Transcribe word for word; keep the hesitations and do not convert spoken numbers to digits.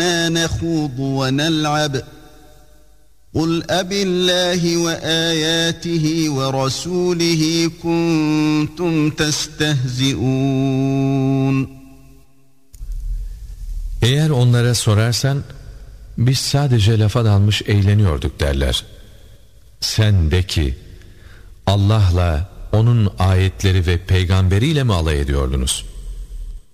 نخوض ونلعب قل أبالله وآياته ورسوله كنتم تستهزئون. Eğer onlara sorarsan, biz sadece lafa dalmış eğleniyorduk derler. Sen de ki, Allah'la, onun ayetleri ve peygamberiyle mi alay ediyordunuz?